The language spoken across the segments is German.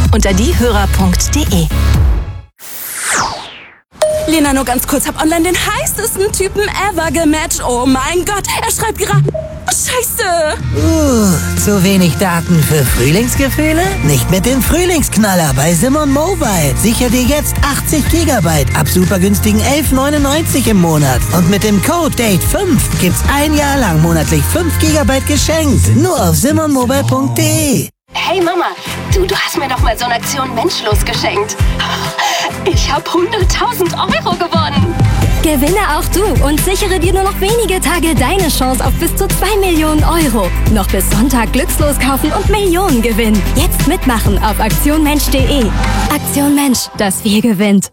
unter diehörer.de. Lena, nur ganz kurz, hab online den heißesten Typen ever gematcht. Oh mein Gott, er schreibt gerade... Scheiße! Zu wenig Daten für Frühlingsgefühle? Nicht mit dem Frühlingsknaller bei Simon Mobile. Sicher dir jetzt 80 GB ab super günstigen 11,99 im Monat. Und mit dem Code DATE5 gibt's ein Jahr lang monatlich 5 GB geschenkt. Nur auf simonmobile.de. Hey Mama, du hast mir doch mal so eine Aktion Menschlos geschenkt. Ich habe 100.000 Euro gewonnen. Gewinne auch du und sichere dir nur noch wenige Tage deine Chance auf bis zu 2 Millionen Euro. Noch bis Sonntag glückslos kaufen und Millionen gewinnen. Jetzt mitmachen auf aktionmensch.de. Aktion Mensch, das Wir gewinnt.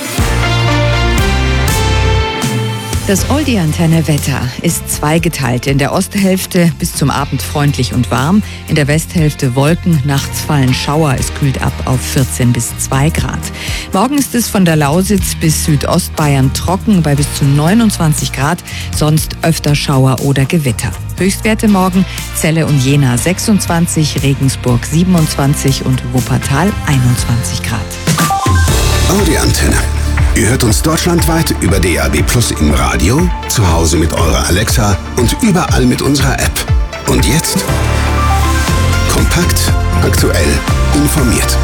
Das Oldie-Antenne-Wetter ist zweigeteilt. In der Osthälfte bis zum Abend freundlich und warm. In der Westhälfte Wolken, nachts fallen Schauer. Es kühlt ab auf 14 bis 2 Grad. Morgen ist es von der Lausitz bis Südostbayern trocken bei bis zu 29 Grad. Sonst öfter Schauer oder Gewitter. Höchstwerte morgen: Celle und Jena 26, Regensburg 27 und Wuppertal 21 Grad. Oldie-Antenne. Ihr hört uns deutschlandweit über DAB+ im Radio, zu Hause mit eurer Alexa und überall mit unserer App. Und jetzt kompakt, aktuell, informiert.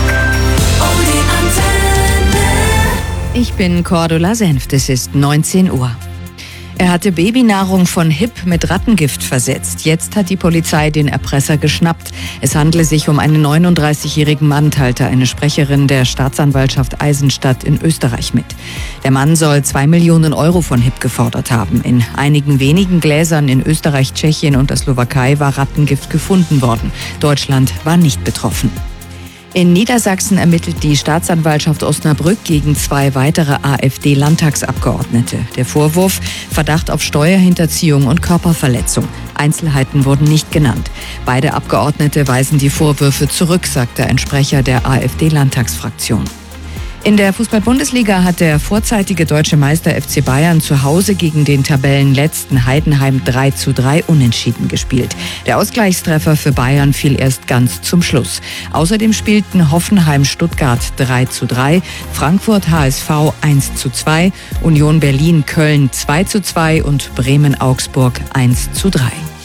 Ich bin Cordula Senft, es ist 19 Uhr. Er hatte Babynahrung von HIP mit Rattengift versetzt. Jetzt hat die Polizei den Erpresser geschnappt. Es handle sich um einen 39-jährigen Mann, teilte eine Sprecherin der Staatsanwaltschaft Eisenstadt in Österreich mit. Der Mann soll 2 Millionen Euro von HIP gefordert haben. In einigen wenigen Gläsern in Österreich, Tschechien und der Slowakei war Rattengift gefunden worden. Deutschland war nicht betroffen. In Niedersachsen ermittelt die Staatsanwaltschaft Osnabrück gegen 2 weitere AfD-Landtagsabgeordnete. Der Vorwurf: Verdacht auf Steuerhinterziehung und Körperverletzung. Einzelheiten wurden nicht genannt. Beide Abgeordnete weisen die Vorwürfe zurück, sagte ein Sprecher der AfD-Landtagsfraktion. In der Fußball-Bundesliga hat der vorzeitige deutsche Meister FC Bayern zu Hause gegen den Tabellenletzten Heidenheim 3:3 unentschieden gespielt. Der Ausgleichstreffer für Bayern fiel erst ganz zum Schluss. Außerdem spielten Hoffenheim-Stuttgart 3:3, Frankfurt-HSV 1:2, Union Berlin-Köln 2:2 und Bremen-Augsburg 1:3.